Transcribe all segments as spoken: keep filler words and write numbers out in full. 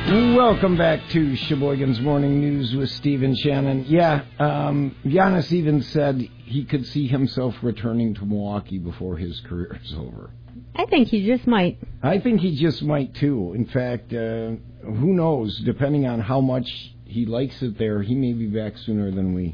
Welcome back to Sheboygan's Morning News with Steve and Shannon. Yeah, um, Giannis even said he could see himself returning to Milwaukee before his career is over. I think he just might. I think he just might, too. In fact, uh, who knows? Depending on how much he likes it there, he may be back sooner than we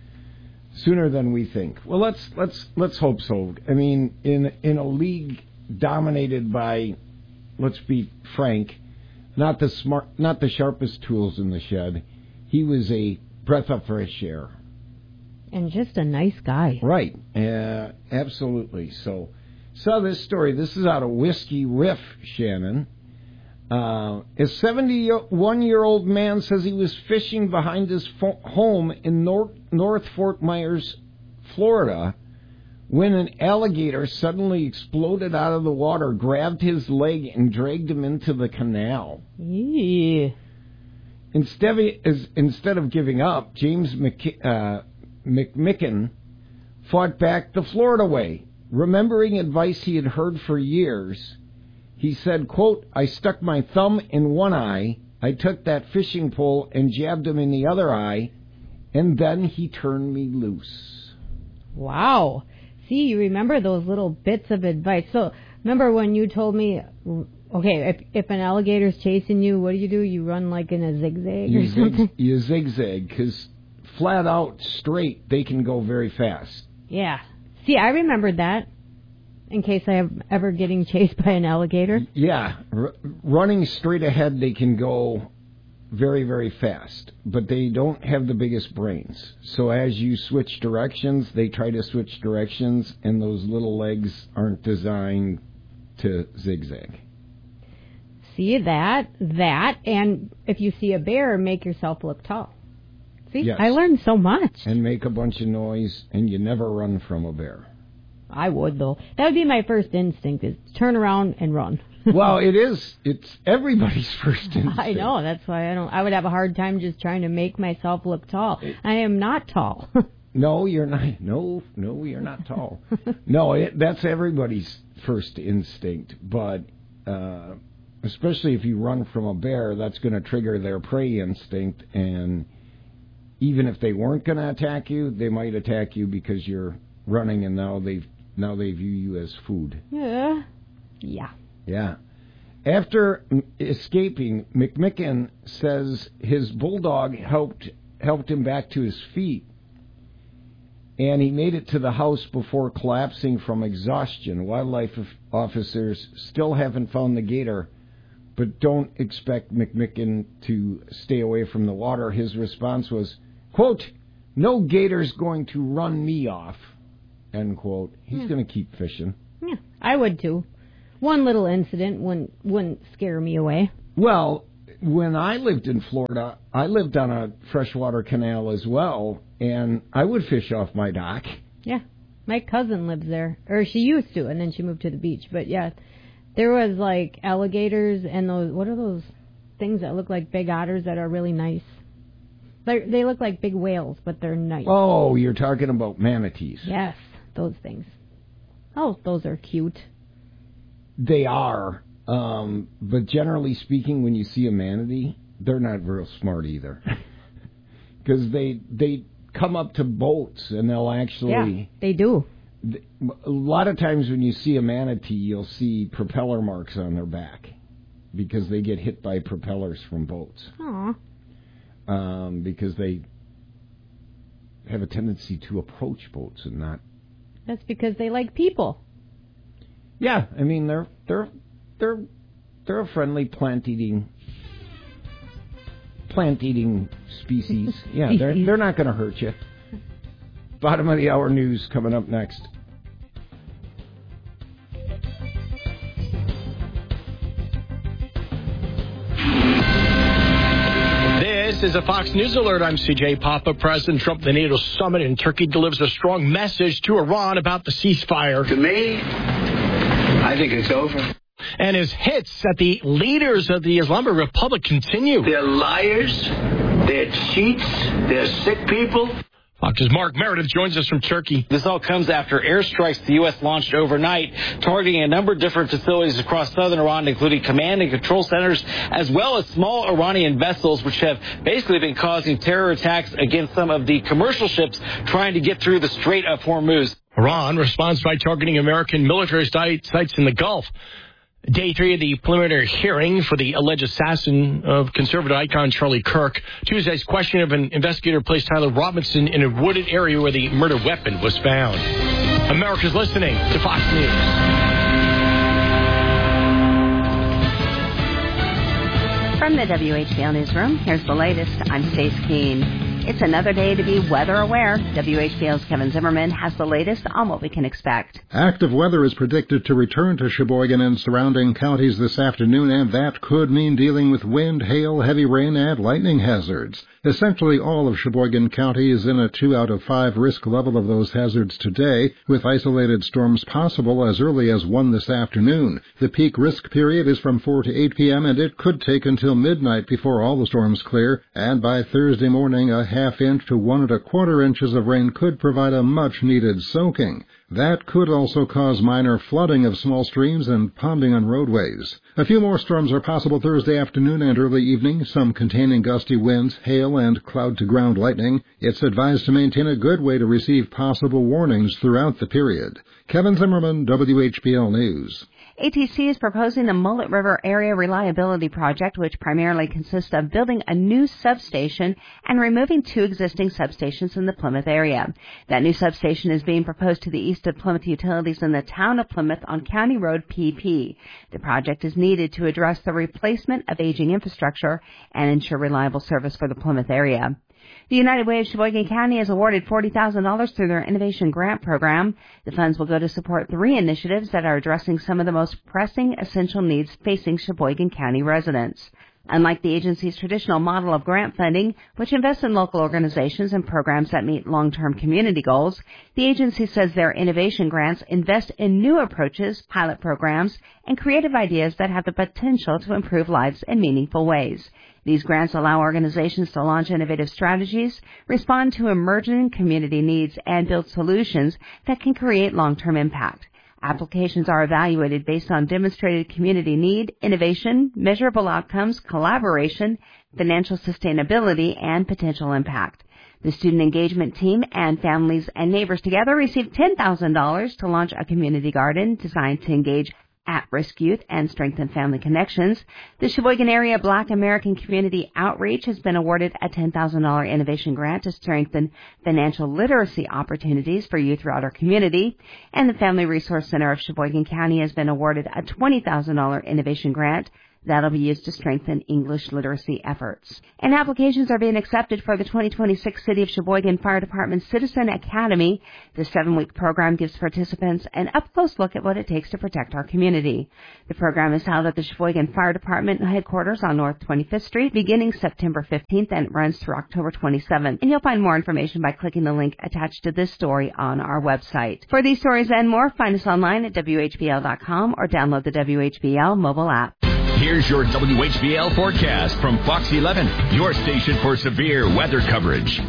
sooner than we think. Well, let's let's let's hope so. I mean, in in a league dominated by, let's be frank, Not the smart, not the sharpest tools in the shed. He was a breath of fresh air. And just a nice guy. Right. Uh, absolutely. So, saw this story. This is out of Whiskey Riff, Shannon. Uh, a seventy-one-year-old man says he was fishing behind his fo- home in North, North Fort Myers, Florida, when an alligator suddenly exploded out of the water, grabbed his leg, and dragged him into the canal. Yeah. Instead of, instead of giving up, James McK- uh, McMicken fought back the Florida way. Remembering advice he had heard for years, he said, quote, "I stuck my thumb in one eye, I took that fishing pole and jabbed him in the other eye, and then he turned me loose." Wow. See, you remember those little bits of advice. So, remember when you told me, okay, if, if an alligator's chasing you, what do you do? You run like in a zigzag you or something? Zig, you zigzag, because flat out, straight, they can go very fast. Yeah. See, I remembered that, in case I am ever getting chased by an alligator. Yeah. R- running straight ahead, they can go very, very fast, but they don't have the biggest brains. So as you switch directions, they try to switch directions, and those little legs aren't designed to zigzag. See, that, that, and if you see a bear, make yourself look tall. See, yes. I learned so much. And make a bunch of noise, and you never run from a bear. I would, though. That would be my first instinct, is turn around and run. Well, it is. It's everybody's first instinct. I know. That's why I don't. I would have a hard time just trying to make myself look tall. I am not tall. No, you're not. No, no, you're not tall. No, it, that's everybody's first instinct. But uh, especially if you run from a bear, that's going to trigger their prey instinct. And even if they weren't going to attack you, they might attack you because you're running, and now they now they view you as food. Yeah. Yeah. Yeah. After escaping, McMicken says his bulldog helped helped him back to his feet, and he made it to the house before collapsing from exhaustion. Wildlife officers still haven't found the gator, but don't expect McMicken to stay away from the water. His response was, quote, "No gator's going to run me off," end quote. He's yeah. going to keep fishing. Yeah, I would too. One little incident wouldn't, wouldn't scare me away. Well, when I lived in Florida, I lived on a freshwater canal as well, and I would fish off my dock. Yeah, my cousin lives there, or she used to, and then she moved to the beach. But yeah, there was like alligators and those, what are those things that look like big otters that are really nice? They're, they look like big whales, but they're nice. Oh, you're talking about manatees. Yes, those things. Oh, those are cute. They are, um, but generally speaking, when you see a manatee, they're not real smart either, because they they come up to boats and they'll actually. Yeah, they do. A lot of times when you see a manatee, you'll see propeller marks on their back because they get hit by propellers from boats. Aww. Um, because they have a tendency to approach boats and not. That's because they like people. Yeah, I mean they're they're they're they're a friendly plant eating plant eating species. Yeah, they're they're not going to hurt you. Bottom of the hour news coming up next. This is a Fox News alert. I'm C J Papa. President Trump, the NATO summit in Turkey, delivers a strong message to Iran about the ceasefire. To me, I think it's over. And his hits at the leaders of the Islamic Republic continue. They're liars. They're cheats. They're sick people. Fox's Mark Meredith joins us from Turkey. This all comes after airstrikes the U S launched overnight, targeting a number of different facilities across southern Iran, including command and control centers, as well as small Iranian vessels, which have basically been causing terror attacks against some of the commercial ships trying to get through the Strait of Hormuz. Iran responds by targeting American military sites in the Gulf. Day three of the preliminary hearing for the alleged assassin of conservative icon Charlie Kirk. Tuesday's question of an investigator placed Tyler Robinson in a wooded area where the murder weapon was found. America's listening to Fox News. From the W H B L Newsroom, here's the latest. I'm Stace Keene. It's another day to be weather aware. W H B L's Kevin Zimmerman has the latest on what we can expect. Active weather is predicted to return to Sheboygan and surrounding counties this afternoon, and that could mean dealing with wind, hail, heavy rain, and lightning hazards. Essentially all of Sheboygan County is in a two out of five risk level of those hazards today, with isolated storms possible as early as one this afternoon. The peak risk period is from four to eight p.m., and it could take until midnight before all the storms clear, and by Thursday morning a half inch to one and a quarter inches of rain could provide a much-needed soaking. That could also cause minor flooding of small streams and ponding on roadways. A few more storms are possible Thursday afternoon and early evening, some containing gusty winds, hail, and cloud-to-ground lightning. It's advised to maintain a good way to receive possible warnings throughout the period. Kevin Zimmerman, W H B L News. A T C is proposing the Mullet River Area Reliability Project, which primarily consists of building a new substation and removing two existing substations in the Plymouth area. That new substation is being proposed to the east of Plymouth Utilities in the town of Plymouth on County Road P P. The project is needed to address the replacement of aging infrastructure and ensure reliable service for the Plymouth area. The United Way of Sheboygan County has awarded forty thousand dollars through their Innovation Grant Program. The funds will go to support three initiatives that are addressing some of the most pressing essential needs facing Sheboygan County residents. Unlike the agency's traditional model of grant funding, which invests in local organizations and programs that meet long-term community goals, the agency says their innovation grants invest in new approaches, pilot programs, and creative ideas that have the potential to improve lives in meaningful ways. These grants allow organizations to launch innovative strategies, respond to emerging community needs, and build solutions that can create long-term impact. Applications are evaluated based on demonstrated community need, innovation, measurable outcomes, collaboration, financial sustainability, and potential impact. The student engagement team and families and neighbors together received ten thousand dollars to launch a community garden designed to engage at-risk youth and strengthen family connections. The Sheboygan Area Black American Community Outreach has been awarded a ten thousand dollars innovation grant to strengthen financial literacy opportunities for youth throughout our community. And the Family Resource Center of Sheboygan County has been awarded a twenty thousand dollars innovation grant that'll be used to strengthen English literacy efforts. And applications are being accepted for the twenty twenty-six City of Sheboygan Fire Department Citizen Academy. The seven-week program gives participants an up-close look at what it takes to protect our community. The program is held at the Sheboygan Fire Department headquarters on North twenty-fifth Street beginning September fifteenth and it runs through October twenty-seventh. And you'll find more information by clicking the link attached to this story on our website. For these stories and more, find us online at W H B L dot com or download the W H B L mobile app. Here's your W H B L forecast from Fox eleven, your station for severe weather coverage.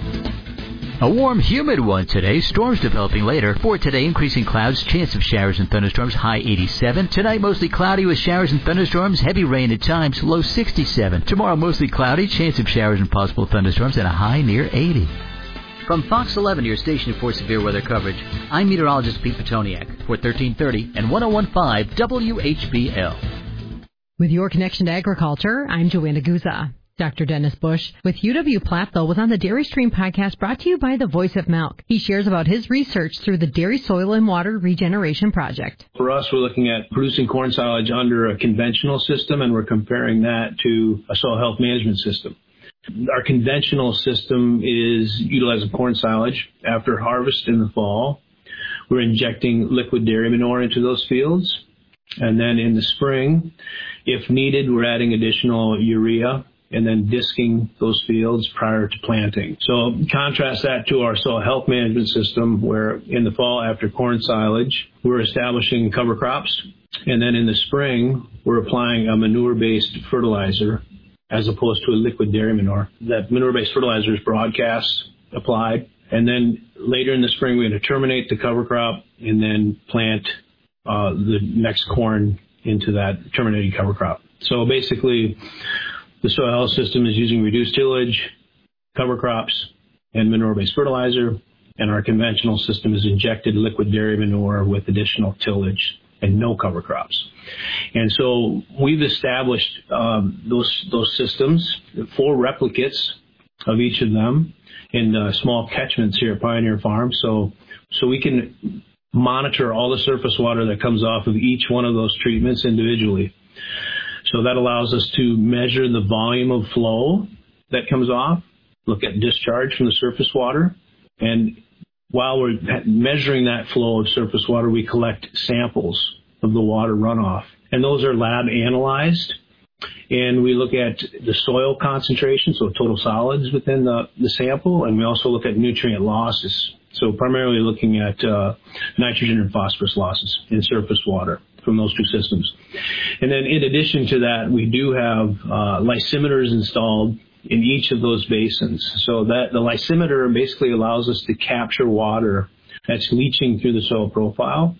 A warm, humid one today. Storms developing later. For today, increasing clouds, chance of showers and thunderstorms, high eighty-seven. Tonight, mostly cloudy with showers and thunderstorms, heavy rain at times, low sixty-seven. Tomorrow, mostly cloudy, chance of showers and possible thunderstorms, and a high near eighty. From Fox eleven, your station for severe weather coverage, I'm meteorologist Pete Petoniak for thirteen thirty and one oh one point five W H B L. With your connection to agriculture, I'm Joanna Guza. Doctor Dennis Bush with U W-Platteville was on the Dairy Stream podcast brought to you by the Voice of Milk. He shares about his research through the Dairy Soil and Water Regeneration Project. For us, we're looking at producing corn silage under a conventional system, and we're comparing that to a soil health management system. Our conventional system is utilizing corn silage after harvest in the fall. We're injecting liquid dairy manure into those fields. And then in the spring, if needed, we're adding additional urea and then disking those fields prior to planting. So contrast that to our soil health management system, where in the fall after corn silage, we're establishing cover crops. And then in the spring, we're applying a manure-based fertilizer as opposed to a liquid dairy manure. That manure-based fertilizer is broadcast applied, And then later in the spring, we're going to terminate the cover crop and then plant uh, the next corn into that terminated cover crop. So basically, the soil health system is using reduced tillage, cover crops, and manure-based fertilizer, and our conventional system is injected liquid dairy manure with additional tillage and no cover crops. And so we've established um, those those systems, four replicates of each of them in uh, small catchments here at Pioneer Farm. So so we can monitor all the surface water that comes off of each one of those treatments individually. So that allows us to measure the volume of flow that comes off, look at discharge from the surface water, and while we're measuring that flow of surface water, we collect samples of the water runoff. And those are lab analyzed. And we look at the soil concentration, so total solids within the, the sample, and we also look at nutrient losses. So primarily looking at uh, nitrogen and phosphorus losses in surface water from those two systems. And then in addition to that, we do have uh, lysimeters installed in each of those basins. So that the lysimeter basically allows us to capture water that's leaching through the soil profile.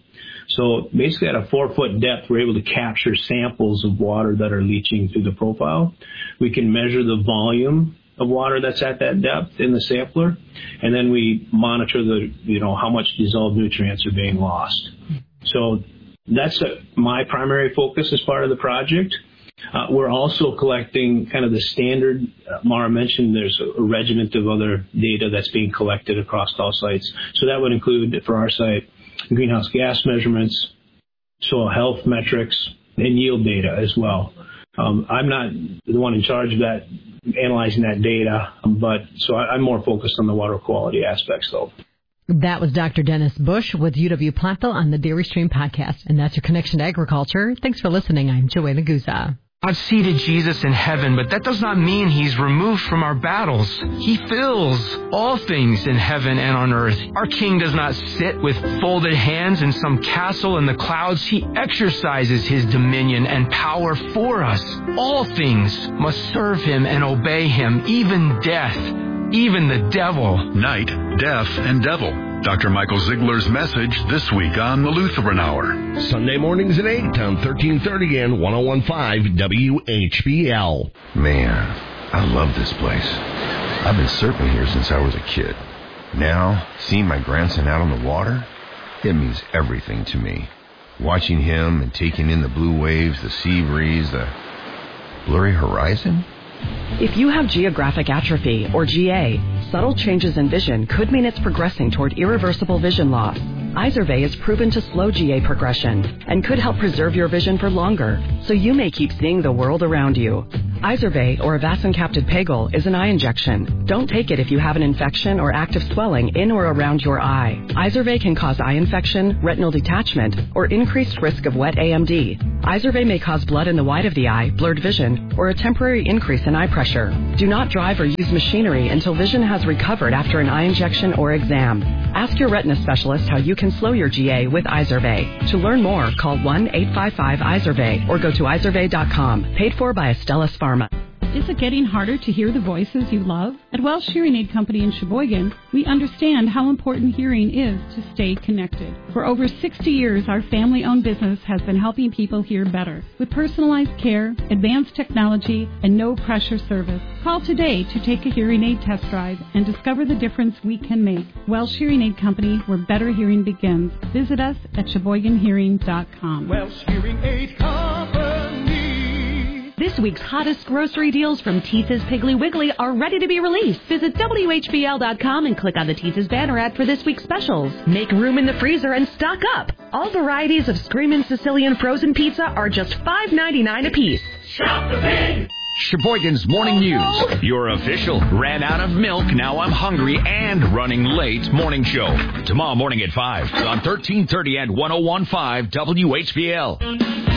So basically at a four foot depth, we're able to capture samples of water that are leaching through the profile. We can measure the volume of water that's at that depth in the sampler, and then we monitor the, you know, how much dissolved nutrients are being lost. So that's a, my primary focus as part of the project. Uh, we're also collecting kind of the standard, uh, Mara mentioned there's a, a regiment of other data that's being collected across all sites. So that would include, for our site, greenhouse gas measurements, soil health metrics, and yield data as well. Um, I'm not the one in charge of that, analyzing that data, but so I, I'm more focused on the water quality aspects, though. That was Doctor Dennis Bush with U W-Platteville on the Dairy Stream podcast. And that's your connection to agriculture. Thanks for listening. I'm Joanna Guza. I've seated Jesus in heaven, but that does not mean he's removed from our battles. He fills all things in heaven and on earth. Our King does not sit with folded hands in some castle in the clouds. He exercises his dominion and power for us. All things must serve him and obey him, even death, even the devil. Night, death, and devil. Doctor Michael Ziegler's message this week on the Lutheran Hour. Sunday mornings at eight on thirteen thirty and one oh one point five W H B L. Man, I love this place. I've been surfing here since I was a kid. Now, seeing my grandson out on the water, it means everything to me. Watching him and taking in the blue waves, the sea breeze, the blurry horizon. If you have geographic atrophy, or G A, subtle changes in vision could mean it's progressing toward irreversible vision loss. Izervay is proven to slow G A progression and could help preserve your vision for longer, so you may keep seeing the world around you. Izervay, or avacincaptad pegol, is an eye injection. Don't take it if you have an infection or active swelling in or around your eye. Izervay can cause eye infection, retinal detachment, or increased risk of wet A M D. Izervay may cause blood in the white of the eye, blurred vision, or a temporary increase in eye pressure. Do not drive or use machinery until vision has recovered after an eye injection or exam. Ask your retina specialist how you can slow your G A with Izervay. To learn more, call one eight five five Izervay or go to izervay dot com. Paid for by Astellas Pharma. Is it getting harder to hear the voices you love? At Welsh Hearing Aid Company in Sheboygan, we understand how important hearing is to stay connected. For over sixty years, our family-owned business has been helping people hear better with personalized care, advanced technology, and no-pressure service. Call today to take a hearing aid test drive and discover the difference we can make. Welsh Hearing Aid Company, where better hearing begins. Visit us at sheboygan hearing dot com. Welsh Hearing Aid Company. This week's hottest grocery deals from Teese's Piggly Wiggly are ready to be released. Visit W H B L dot com and click on the Teese's banner ad for this week's specials. Make room in the freezer and stock up. All varieties of Screamin' Sicilian frozen pizza are just five ninety-nine a piece. Shop the pig! Sheboygan's Morning News. Your official ran out of milk, now I'm hungry, and running late morning show. Tomorrow morning at five on thirteen thirty and one oh one point five W H B L.